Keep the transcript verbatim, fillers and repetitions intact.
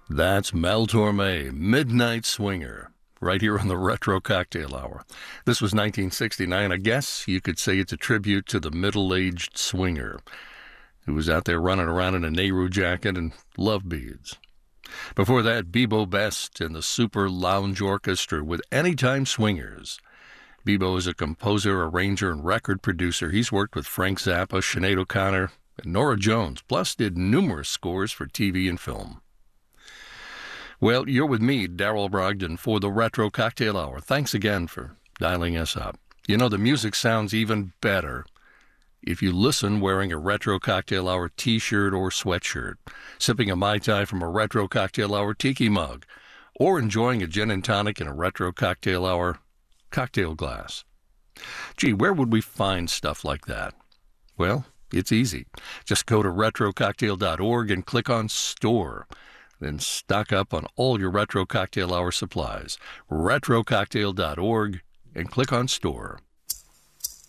That's Mel Torme, Midnight Swinger, right here on the Retro Cocktail Hour. This was nineteen sixty-nine. I guess you could say it's a tribute to the middle-aged swinger who was out there running around in a Nehru jacket and love beads. Before that, Bebo Best and the Super Lounge Orchestra with Anytime Swingers. Bebo is a composer, arranger, and record producer. He's worked with Frank Zappa, Sinead O'Connor, and Norah Jones, plus did numerous scores for T V and film. Well, you're with me, Darrell Brogdon, for the Retro Cocktail Hour. Thanks again for dialing us up. You know, the music sounds even better if you listen wearing a Retro Cocktail Hour t-shirt or sweatshirt, sipping a Mai Tai from a Retro Cocktail Hour tiki mug, or enjoying a gin and tonic in a Retro Cocktail Hour cocktail glass. Gee, where would we find stuff like that? Well, it's easy. Just go to retro cocktail dot org and click on Store. Then stock up on all your Retro Cocktail Hour supplies. retro cocktail dot org and click on Store.